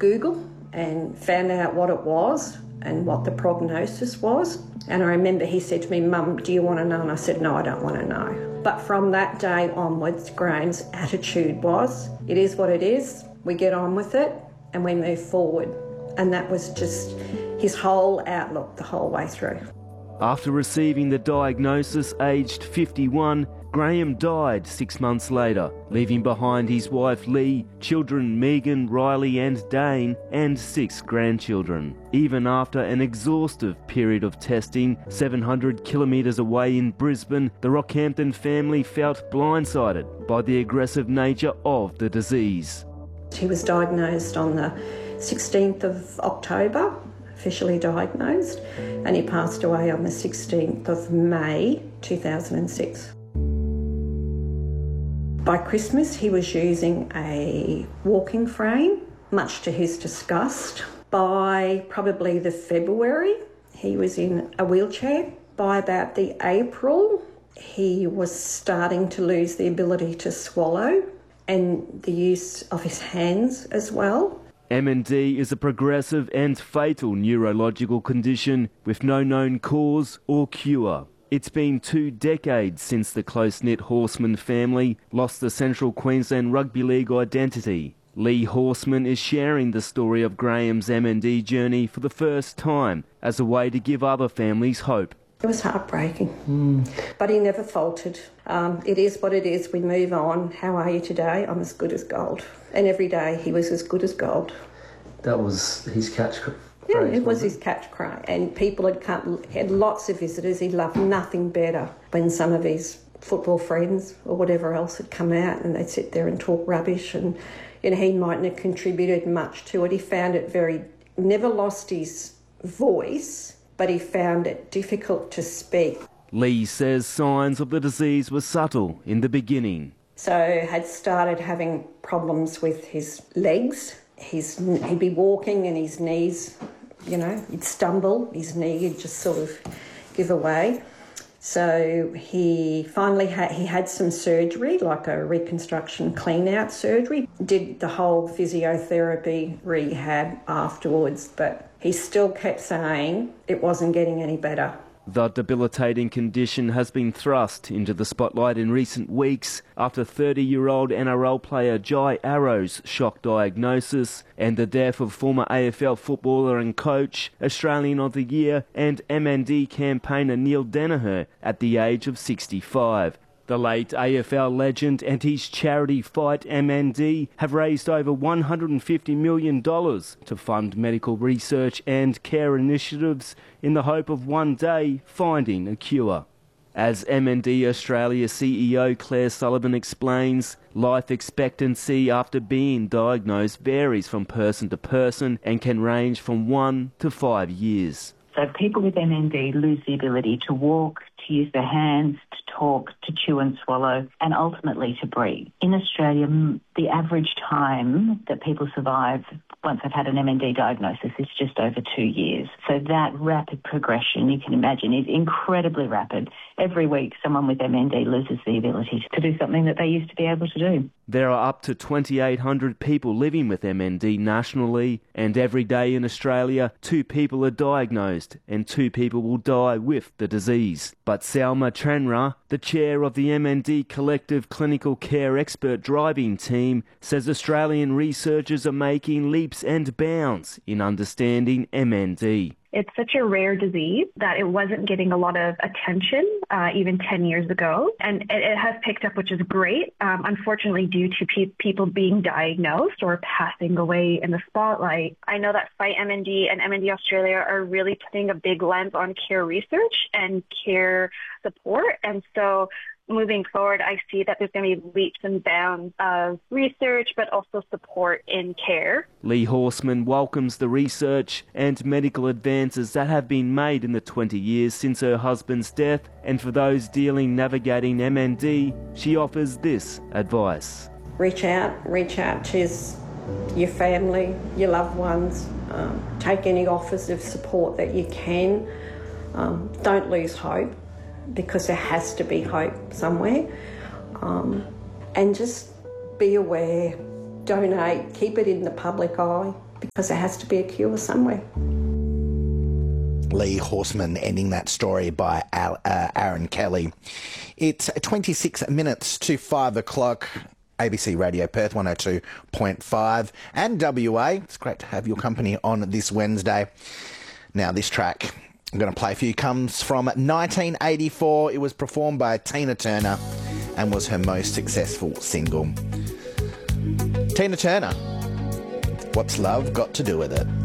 Google and found out what it was and what the prognosis was. And I remember he said to me, "Mum, do you want to know?" And I said, "No, I don't want to know." But from that day onwards, Graham's attitude was, it is what it is, we get on with it and we move forward. And that was just his whole outlook the whole way through. After receiving the diagnosis aged 51, Graham died 6 months later, leaving behind his wife Lee, children Megan, Riley and Dane, and 6 grandchildren. Even after an exhaustive period of testing 700 kilometres away in Brisbane, the Rockhampton family felt blindsided by the aggressive nature of the disease. He was diagnosed on the 16th of October, officially diagnosed, and he passed away on the 16th of May 2006. By Christmas, he was using a walking frame, much to his disgust. By probably the February, he was in a wheelchair. By about the April, he was starting to lose the ability to swallow and the use of his hands as well. MND is a progressive and fatal neurological condition with no known cause or cure. It's been 2 decades since the close-knit Horseman family lost the Central Queensland Rugby League identity. Lee Horseman is sharing the story of Graham's MND journey for the first time as a way to give other families hope. It was heartbreaking, but he never faltered. It is what it is. We move on. How are you today? I'm as good as gold. And every day he was as good as gold. That was his catchphrase. Yeah, it was his catchcry. And people had come, he had lots of visitors. He loved nothing better when some of his football friends or whatever else had come out and they'd sit there and talk rubbish. And he mightn't have contributed much to it. He found it never lost his voice, but he found it difficult to speak. Lee says signs of the disease were subtle in the beginning. So had started having problems with his legs. He'd be walking and his knees, he'd stumble, his knee would just sort of give away. So he finally had some surgery, like a reconstruction clean-out surgery, did the whole physiotherapy rehab afterwards, but he still kept saying it wasn't getting any better. The debilitating condition has been thrust into the spotlight in recent weeks after 30-year-old NRL player Jai Arrow's shock diagnosis and the death of former AFL footballer and coach, Australian of the Year and MND campaigner Neil Danaher at the age of 65. The late AFL legend and his charity Fight MND have raised over $150 million to fund medical research and care initiatives in the hope of one day finding a cure. As MND Australia CEO Claire Sullivan explains, life expectancy after being diagnosed varies from person to person and can range from 1 to 5 years. So people with MND lose the ability to walk, to use their hands, to talk, to chew and swallow, and ultimately to breathe. In Australia, the average time that people survive once they've had an MND diagnosis is just over 2 years. So that rapid progression, you can imagine, is incredibly rapid. Every week, someone with MND loses the ability to do something that they used to be able to do. There are up to 2,800 people living with MND nationally, and every day in Australia, 2 people are diagnosed and 2 people will die with the disease. But Salma Chandra, the chair of the MND Collective Clinical Care Expert Driving Team, says Australian researchers are making leaps and bounds in understanding MND. It's such a rare disease that it wasn't getting a lot of attention even 10 years ago. And it has picked up, which is great. Unfortunately, due to people being diagnosed or passing away in the spotlight. I know that Fight MND and MND Australia are really putting a big lens on care research and care support. And so moving forward, I see that there's going to be leaps and bounds of research, but also support in care. Lee Horseman welcomes the research and medical advances that have been made in the 20 years since her husband's death, and for those navigating MND, she offers this advice. Reach out to your family, your loved ones. Take any offers of support that you can. Don't lose hope, because there has to be hope somewhere. And just be aware, donate, keep it in the public eye, because there has to be a cure somewhere. Lee Horseman ending that story by Aaron Kelly. It's 26 minutes to 5 o'clock. ABC Radio Perth 102.5 and WA. It's great to have your company on this Wednesday. Now, this track I'm going to play for you comes from 1984. It was performed by Tina Turner and was her most successful single. Tina Turner, What's Love Got to Do With It?